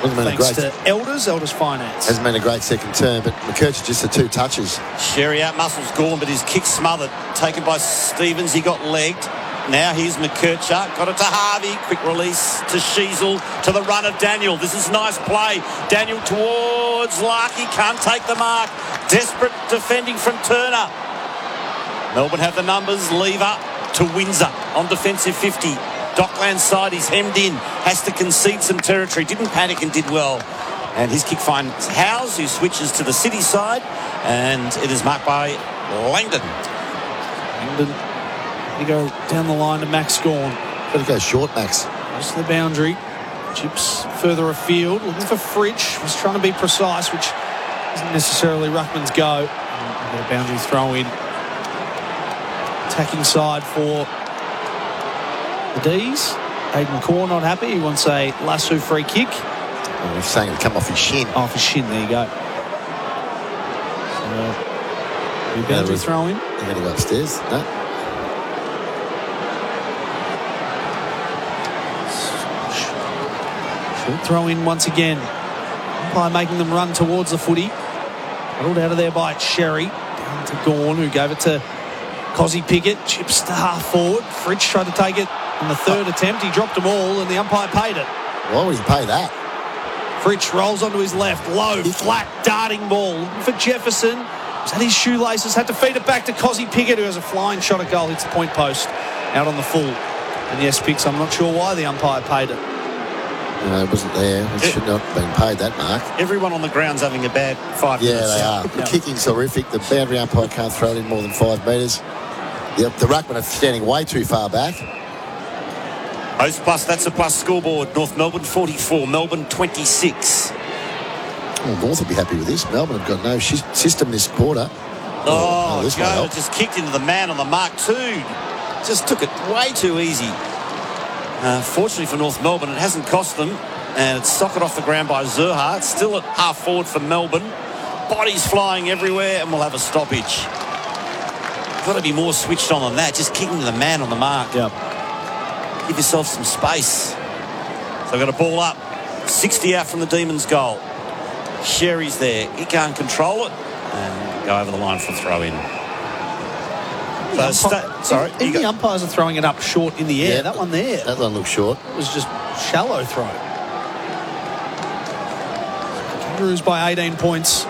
Thanks to Elders Finance. Hasn't been a great second term, but McKercher just the 2 touches. Sherry outmuscles Gorn, but his kick smothered. Taken by Stevens, he got legged. Now here's McKercher. Got it to Harvey. Quick release to Sheasel. To the run of Daniel. This is nice play. Daniel towards Larkey. Can't take the mark. Desperate defending from Turner. Melbourne have the numbers. Lever to Windsor on defensive 50. Dockland side, he's hemmed in. Has to concede some territory. Didn't panic and did well. And his kick finds Howes, who switches to the City side. And it is marked by Langdon. You go down the line to Max Gawn. Got to go short, Max. Just the boundary. Chips further afield. Looking for Fritsch. Was trying to be precise, which isn't necessarily Ruckman's go. Get a boundary throw in. Attacking side for the D's. Aidan Corr not happy. He wants a lasso free kick. Oh, he's saying it'll come off his shin. Off his shin, there you go. So, boundary throw in. They're going to go upstairs. No. Throw in once again. Umpire making them run towards the footy. Pulled out of there by Sherry. Down to Gawn, who gave it to Cozzy Pickett. Chips to half forward. Fritsch tried to take it in the third attempt. He dropped them all, and the umpire paid it. Why would he pay that? Fritsch rolls onto his left. Low, flat, darting ball. For Jefferson. Was at his shoelaces. Had to feed it back to Cozzy Pickett, who has a flying shot at goal. Hits the point post. Out on the full. And yes, Picks, I'm not sure why the umpire paid it. No, it wasn't there. It should not have been paid that mark. Everyone on the ground's having a bad 5 minutes. Yeah, they are. The kicking's horrific. The boundary umpire can't throw it in more than 5 metres. The ruckmen are standing way too far back. Oath plus, that's a plus scoreboard. North Melbourne 44, Melbourne 26. Well, North will be happy with this. Melbourne have got no system this quarter. This Joe just kicked into the man on the mark too. Just took it way too easy. Fortunately for North Melbourne, it hasn't cost them. And it's socket off the ground by Zerha. It's still at half forward for Melbourne. Bodies flying everywhere, and we'll have a stoppage. Got to be more switched on than that. Just kicking the man on the mark. Yep. Give yourself some space. So got a ball up. 60 out from the Demons' goal. Sherry's there. He can't control it. And go over the line for a throw in. Sorry. Even the umpires are throwing it up short in the air. Yeah, that one there. That one looks short. It was just shallow throw. Kangaroos by 18 points.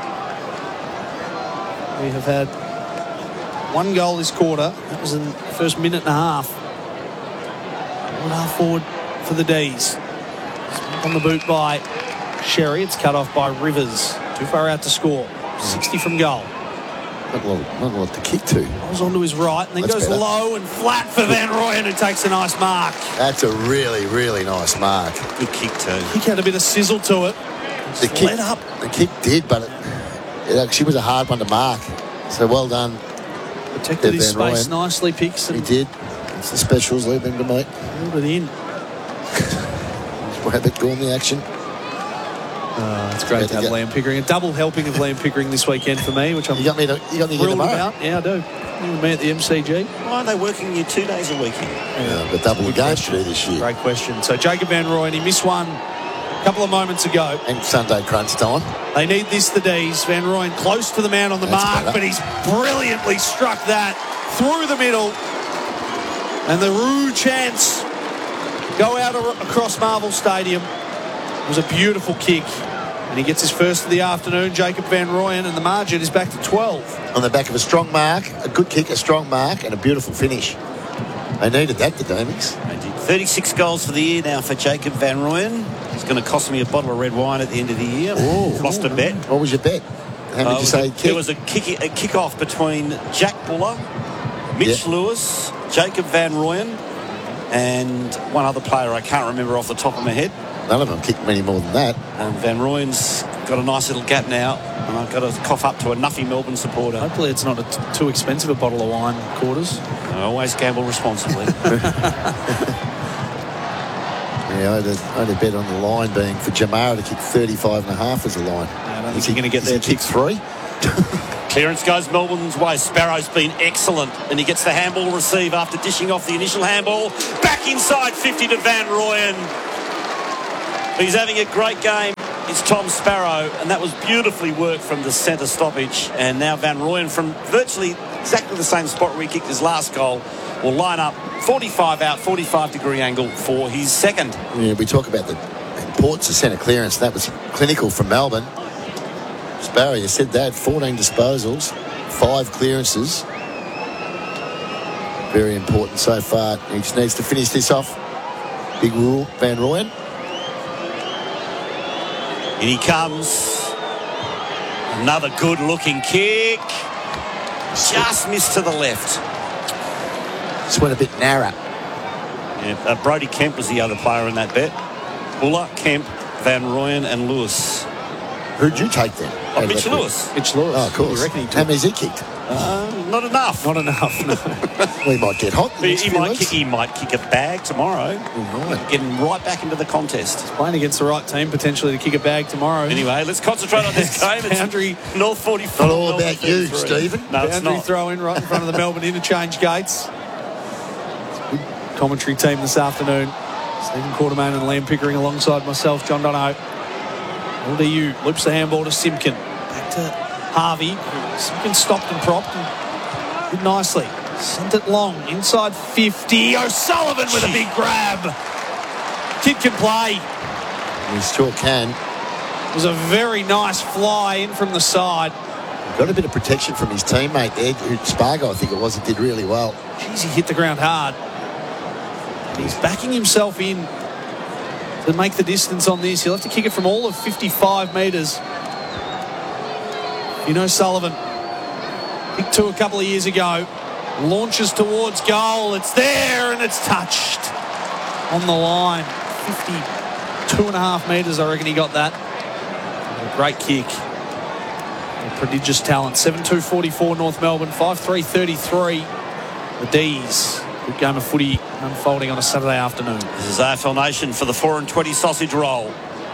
We have had one goal this quarter. That was in the first minute and a half. 1.5 forward for the D's. On the boot by Sherry. It's cut off by Rivers. Too far out to score. 60 from goal. Not a lot to kick to. Rolls onto his right and then goes better. Low and flat for Van Rooyen, who takes a nice mark. That's a really, really nice mark. Good kick too. Kick had a bit of sizzle to it. The kick did, but it actually was a hard one to mark. So well done. Protected his space nicely, Picks. He did. It's the specials, leave them to me. Pulled it in. Rabbit going the action. It's great to have Liam Pickering. A double helping of Liam Pickering this weekend for me, which I'm you got me thrilled about. Yeah, I do. You and me at the MCG. Why are they working you 2 days a week? Yeah, but double games to do this year. Great question. So Jacob Van Rooyen, he missed one a couple of moments ago. And Sunday crunch time. They need this, the D's. Van Rooyen close to the man on the mark, but he's brilliantly struck that through the middle. And the Roo chants go out across Marvel Stadium. It was a beautiful kick. And he gets his first of the afternoon, Jacob Van Rooyen, and the margin is back to 12. On the back of a strong mark, a good kick, a strong mark, and a beautiful finish. They needed that, the Demons. They did. 36 goals for the year now for Jacob Van Rooyen. It's going to cost me a bottle of red wine at the end of the year. Lost a bet. What was your bet? How did you say? There was a kick-off between Jack Buller, Mitch Lewis, Jacob Van Rooyen, and one other player I can't remember off the top of my head. None of them kicked many more than that. And Van Rooyen's got a nice little gap now. And I've got to cough up to a Nuffy Melbourne supporter. Hopefully it's not too expensive a bottle of wine, Quarters. I always gamble responsibly. I had a bet on the line being for Jamara to kick 35.5 as a line. I don't think you're going to get there. Kick 3. Clearance goes Melbourne's way. Sparrow's been excellent. And he gets the handball receive after dishing off the initial handball. Back inside 50 to Van Rooyen. He's having a great game. It's Tom Sparrow, and that was beautifully worked from the centre stoppage. And now Van Rooyen, from virtually exactly the same spot where he kicked his last goal, will line up 45 out, 45-degree angle for his second. Yeah, we talk about the importance of centre clearance. That was clinical from Melbourne. Sparrow, you said that, 14 disposals, 5 clearances. Very important so far. He just needs to finish this off. Big rule, Van Rooyen. In he comes. Another good-looking kick. Just missed to the left. Just went a bit narrow. Yeah, Brody Kemp was the other player in that bet. Buller, Kemp, Van Rooyen and Lewis. Who'd you take then? Oh, Mitch Lewis. Mitch Lewis. Oh, of course. You reckon he took? How many's he kicked? Not enough. Not enough, no. We might get hot. He might kick a bag tomorrow. Right. Getting right back into the contest. Playing against the right team, potentially to kick a bag tomorrow. Anyway, let's concentrate on this game. It's Boundary. North 44. Not all Melbourne about you, 33. Stephen. No, it's Boundary not. throw in right in front of the Melbourne interchange gates. Good commentary team this afternoon. Stephen Quartermain and Liam Pickering alongside myself, John Donohoe. LDU loops the handball to Simpkin. Back to Harvey. Simpkin stopped and propped and did nicely. Sent it long, inside 50. O'Sullivan with a big grab. Kid can play. He sure can. It was a very nice fly in from the side. Got a bit of protection from his teammate there. Spargo, I think it was, it did really well. Jeez, he hit the ground hard. He's backing himself in to make the distance on this. He'll have to kick it from all of 55 metres. You know, Sullivan kicked 2 a couple of years ago. Launches towards goal. It's there and it's touched on the line. 52.5 metres, I reckon he got that. A great kick. A prodigious talent. 7-2-44 North Melbourne. 5-3-33 the D's. Good game of footy unfolding on a Saturday afternoon. This is AFL Nation for the 4-20 sausage roll.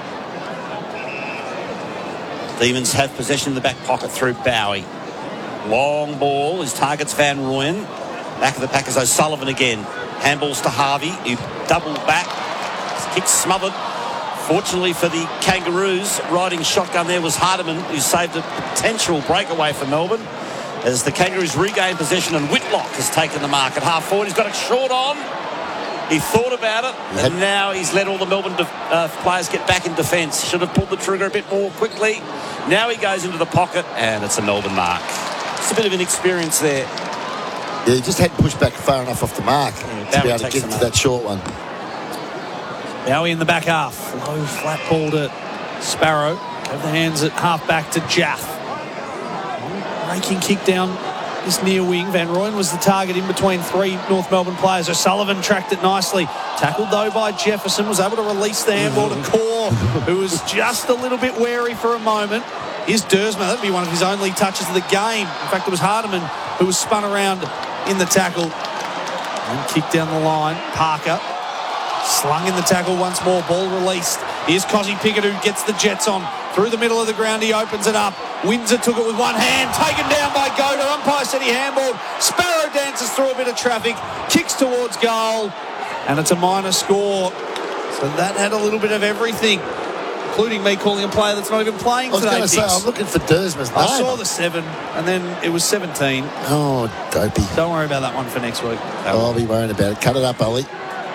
Demons have possession in the back pocket through Bowie. Long ball. His target's Van Rooyen. Back of the pack is O'Sullivan again. Handballs to Harvey, who doubled back. His kick smothered. Fortunately for the Kangaroos, riding shotgun there was Hardiman, who saved a potential breakaway for Melbourne. As the Kangaroos regain possession, and Whitlock has taken the mark at half forward. He's got it short on. He thought about it, and now he's let all the Melbourne players get back in defence. Should have pulled the trigger a bit more quickly. Now he goes into the pocket, and it's a Melbourne mark. It's a bit of inexperience there. Yeah, he just hadn't pushed back far enough off the mark to be able to get into that short one. Bowie in the back half. Low flat ball to Sparrow. Gave the hands at half back to Jaff. Raking kick down this near wing. Van Rooyen was the target in between 3 North Melbourne players. O'Sullivan tracked it nicely. Tackled though by Jefferson. Was able to release the handball to Core, who was just a little bit wary for a moment. Here's Dersma. That'd be one of his only touches of the game. In fact, it was Hardiman who was spun around in the tackle. And kicked down the line. Parker slung in the tackle once more. Ball released. Here's Cozzy Pickett, who gets the Jets on. Through the middle of the ground, he opens it up. Windsor took it with one hand. Taken down by Goda. Umpire said he handballed. Sparrow dances through a bit of traffic. Kicks towards goal. And it's a minor score. So that had a little bit of everything, including me calling a player that's not even playing today. I was going to say, I'm looking for Dersma's name. I saw the 7, and then it was 17. Oh, dopey. Don't worry about that one for next week. I'll be worrying about it. Cut it up, Ollie.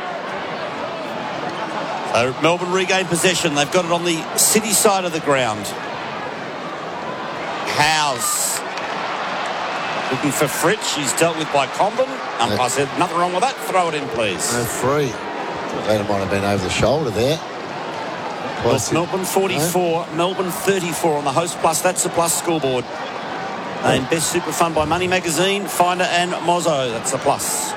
So Melbourne regain possession. They've got it on the city side of the ground. Howes looking for Fritsch. He's dealt with by Comben. Umpire said nothing wrong with that. Throw it in, please. No free. That might have been over the shoulder there. North Melbourne 44, Melbourne 34 on the Host Plus. That's the Plus scoreboard. Named Best Super Fun by Money Magazine, Finder and Mozzo. That's the Plus.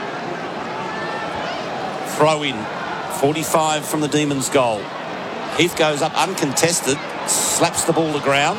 Throw in. 45 from the Demons' goal. Heath goes up uncontested, slaps the ball to ground.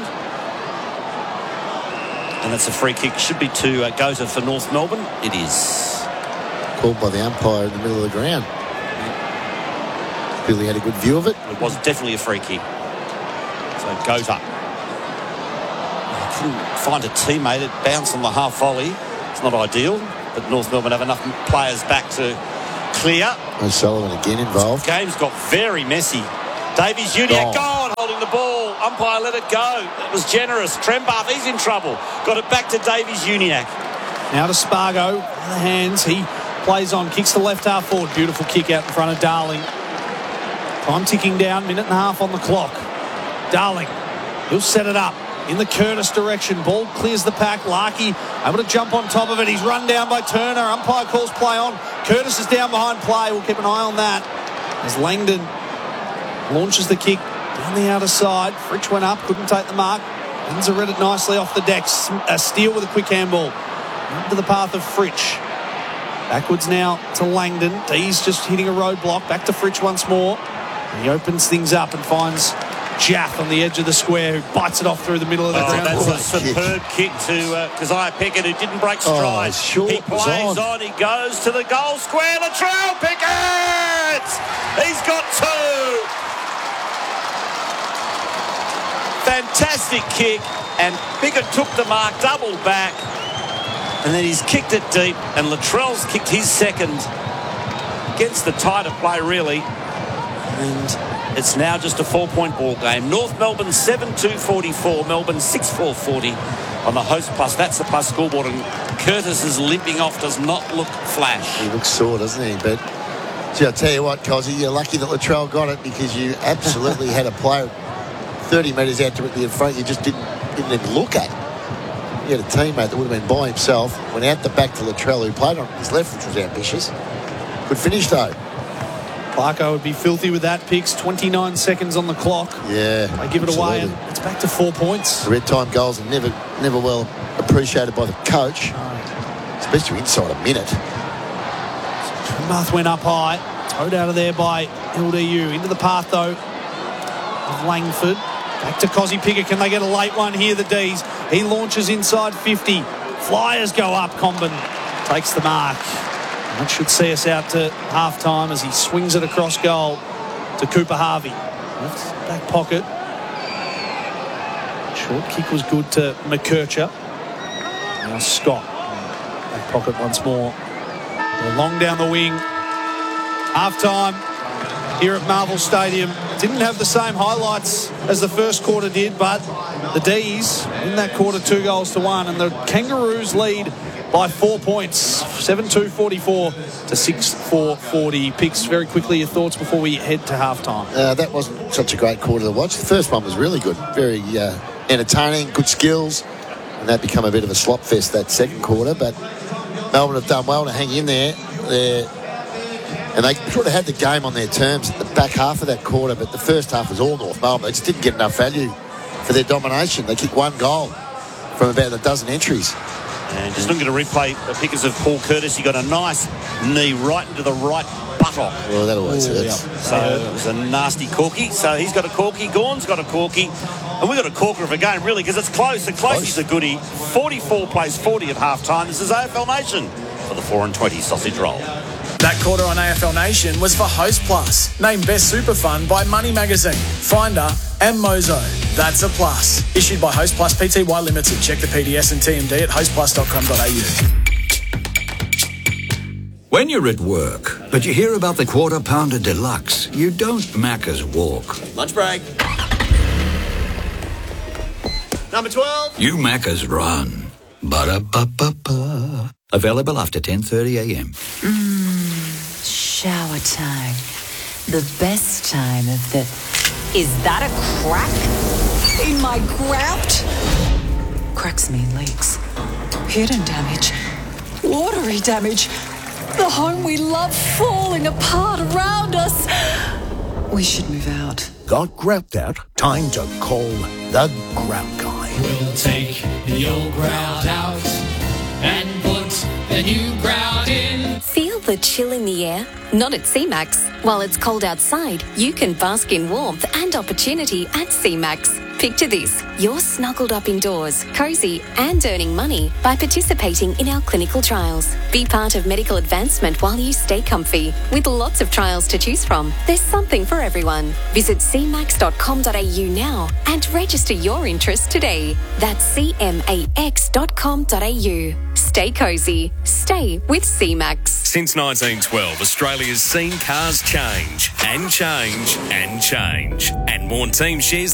And that's a free kick. Should be to Goza for North Melbourne. It is. Called by the umpire in the middle of the ground. Billy had a good view of it. It was definitely a free kick. So Goza. Couldn't find a teammate. It bounced on the half volley. It's not ideal, but North Melbourne have enough players back to clear. O'Sullivan again involved. Game's got very messy. Davies Junior, goal! on holding the ball. Umpire let it go. That was generous. Trembath, he's in trouble. Got it back to Davies-Uniacke. Now to Spargo. In the hands. He plays on. Kicks the left half forward. Beautiful kick out in front of Darling. Time ticking down. Minute and a half on the clock. Darling. He'll set it up. In the Curtis direction. Ball clears the pack. Larkey able to jump on top of it. He's run down by Turner. Umpire calls play on. Curtis is down behind play. We'll keep an eye on that. As Langdon launches the kick down the outer side. Fritsch went up. Couldn't take the mark. Windsor read it nicely off the deck. Steele with a quick handball. Into the path of Fritsch. Backwards now to Langdon. Dees just hitting a roadblock. Back to Fritsch once more. And he opens things up and finds Jaff on the edge of the square, who bites it off through the middle of the ground. That's a superb kick to Keziah Pickett, who didn't break stride. He plays on. He goes to the goal square. Latrell Pickett! He's got two. Fantastic kick, and Pickett took the mark, doubled back, and then he's kicked it deep, and Latrell's kicked his second against the tighter play, really. And it's now just a 4-point ball game. North Melbourne 7-2-44, Melbourne 6-4-40 on the Host Plus. That's the Plus scoreboard, and Curtis is limping off, does not look flash. He looks sore, doesn't he? But gee, I'll tell you what, Cozzy, you're lucky that Latrell got it, because you absolutely had a player 30 metres out directly in front you just didn't even look at. You had a teammate that would have been by himself, went out the back to Latrell, who played on his left, which was ambitious. Good finish, though. Clarko would be filthy with that. Picks 29 seconds on the clock. Yeah, they give it away, and it's back to 4 points. The red time goals are never well appreciated by the coach, especially inside a minute. Trembath went up high, towed out of there by LDU. Into the path, though, of Langford. Back to Cozzy Pickett. Can they get a late one here, the D's? He launches inside 50. Flyers go up. Comben takes the mark. That should see us out to half-time as he swings it across goal to Cooper Harvey. Left back pocket. Short kick was good to McKercher. Now Scott. Back pocket once more. Long down the wing. Half-time here at Marvel Stadium. Didn't have the same highlights as the first quarter did, but the D's in that quarter 2-1, and the Kangaroos lead by 4 points, 7-2-44 to 6-4-40. Picks, very quickly, your thoughts before we head to halftime. That wasn't such a great quarter to watch. The first one was really good, very entertaining, good skills, and that became a bit of a slop fest that second quarter. But Melbourne have done well to hang in there. And they sort of had the game on their terms at the back half of that quarter, but the first half was all North Melbourne. They just didn't get enough value for their domination. They kicked one goal from about a dozen entries. And just looking at a replay, the pickers of Paul Curtis, he got a nice knee right into the right buttock. Well, that always hurts. Yeah. So it was a nasty corky. So he's got a corky, Gawn's got a corky, and we've got a corker of a game, really, because it's close. The closest a goodie. 44 plays 40 at half-time. This is AFL Nation for the 4 and 20 sausage roll. That quarter on AFL Nation was for Host Plus, named Best Super Fun by Money Magazine, Finder and Mozo. That's a plus. Issued by Host Plus Pty Limited. Check the PDS and TMD at hostplus.com.au. When you're at work, but you hear about the Quarter Pounder Deluxe, you don't Macca's walk. Lunch break. Number 12. You Macca's run. Ba-da-ba-ba-ba. Available after 10:30 a.m. Shower time. The best time of the... Is that a crack in my grout? Cracks mean leaks. Hidden damage. Watery damage. The home we love falling apart around us. We should move out. Got grout out? Time to call the Grout Guy. We'll take the old grout out and put the new grout in. Feel the chill in the air? Not at C-Max. While it's cold outside, you can bask in warmth and opportunity at C-Max. Picture this. You're snuggled up indoors, cozy and earning money by participating in our clinical trials. Be part of medical advancement while you stay comfy. With lots of trials to choose from, there's something for everyone. Visit cmax.com.au now and register your interest today. That's cmax.com.au. Stay cozy. Stay with C-Max. Since Since 1912, Australia's seen cars change and change and change. And more team shares